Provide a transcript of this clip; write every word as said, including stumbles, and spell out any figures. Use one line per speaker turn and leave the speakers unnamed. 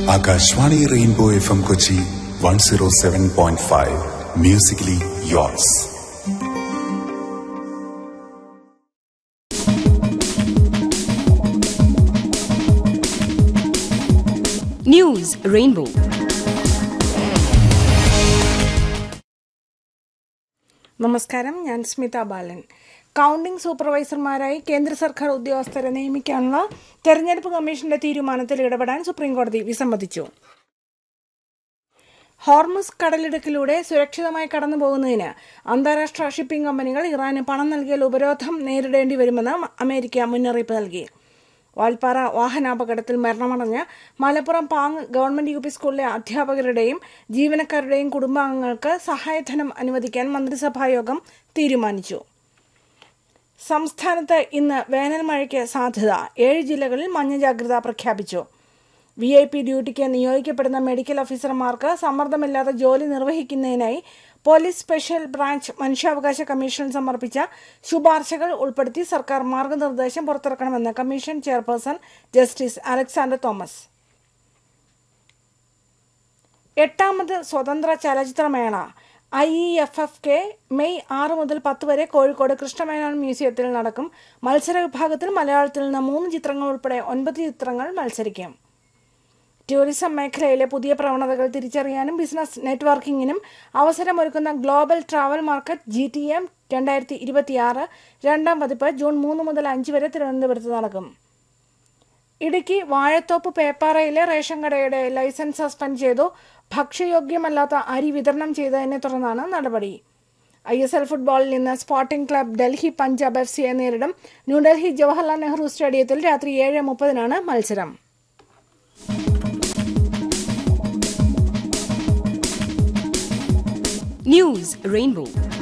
Akashvani rainbow F M Kochi one zero seven point five musically yours.
News rainbow.
നമസ്കാരം, ഞാൻ സ്മിത ബാലൻ. Counting സൂപ്പർവൈസർമാരായി കേന്ദ്ര സർക്കാർ ഉദ്യോഗസ്ഥരെ നിയമിക്കാനുള്ള തെരഞ്ഞെടുപ്പ് കമ്മീഷന്റെ തീരുമാനത്തിൽ ഇടപെടാൻ സുപ്രീംകോടതി വിസമ്മതിച്ചു. ഹോർമുസ് കടലിടുക്കിലൂടെ സുരക്ഷിതമായി കടന്നുപോകുന്നതിന് അന്താരാഷ്ട്ര ഷിപ്പിംഗ് കമ്പനികൾ ഇറാന് പണം നൽകിയാൽ ഉപരോധം നേരിടേണ്ടി വരുമെന്ന് അമേരിക്ക മുന്നറിയിപ്പ് നൽകി. വാൽപ്പാറ വാഹനാപകടത്തിൽ മരണമടഞ്ഞ മലപ്പുറം പാങ് ഗവൺമെന്റ് യു പി സ്കൂളിലെ അധ്യാപകരുടെയും ജീവനക്കാരുടെയും കുടുംബാംഗങ്ങൾക്ക് സഹായധനം അനുവദിക്കാൻ മന്ത്രിസഭായോഗം തീരുമാനിച്ചു. സംസ്ഥാനത്ത് ഇന്ന് വേനൽ മഴയ്ക്ക് സാധ്യത. ഏഴ് ജില്ലകളിൽ മഞ്ഞ ജാഗ്രത പ്രഖ്യാപിച്ചു. വി ഐ പി ഡ്യൂട്ടിക്ക് നിയോഗിക്കപ്പെടുന്ന മെഡിക്കൽ ഓഫീസർമാർക്ക് സമ്മർദ്ദമില്ലാതെ ജോലി നിർവഹിക്കുന്നതിനായി പോലീസ് സ്പെഷ്യൽ ബ്രാഞ്ച് മനുഷ്യാവകാശ കമ്മീഷൻ സമർപ്പിച്ച ശുപാർശകൾ ഉൾപ്പെടുത്തി സർക്കാർ മാർഗനിർദ്ദേശം പുറത്തിറക്കണമെന്ന് commission chairperson justice Alexander Thomas. എട്ടാമത് സ്വതന്ത്ര ചലച്ചിത്രമേള I E F F K May ആറ് മുതൽ പത്ത് വരെ കോഴിക്കോട് കൃഷ്ണമേനോൻ മ്യൂസിയത്തിൽ നടക്കും. മത്സര വിഭാഗത്തിൽ മലയാളത്തിൽ നിന്ന് മൂന്ന് ചിത്രങ്ങൾ ഉൾപ്പെടെ ഒൻപത് ചിത്രങ്ങൾ മത്സരിക്കും. ടൂറിസം മേഖലയിലെ പുതിയ പ്രവണതകൾ തിരിച്ചറിയാനും business നെറ്റ്വർക്കിങ്ങിനും അവസരമൊരുക്കുന്ന global travel market G T M രണ്ടായിരത്തി ഇരുപത്തിയാറ് രണ്ടാം പതിപ്പ് ജൂൺ മൂന്ന് മുതൽ അഞ്ച് വരെ തിരുവനന്തപുരത്ത് നടക്കും. ഇടുക്കി വാഴത്തോപ്പ് പേപ്പാറയിലെ റേഷൻ കടയുടെ ലൈസൻസ് സസ്പെൻഡ് ചെയ്തു. ഭക്ഷ്യയോഗ്യമല്ലാത്ത അരി വിതരണം ചെയ്തതിനെ തുടർന്നാണ് നടപടി. ഐ എസ് എൽ ഫുട്ബോളിൽ ഇന്ന് sporting club Delhi Punjab F സിയെ നേരിടും. ന്യൂഡൽഹി ജവഹർലാൽ നെഹ്റു സ്റ്റേഡിയത്തിൽ രാത്രി ഏഴ് മുപ്പതിനാണ് മത്സരം.
News rainbow.